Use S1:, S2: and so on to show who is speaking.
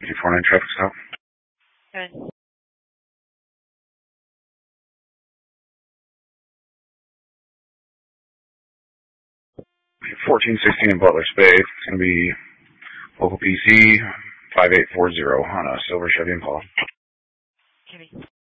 S1: 49 traffic stop.
S2: Good.
S1: 1416 in Butler Space. It's going to be local PC 5840 on a silver Chevy Impala.
S2: Jimmy.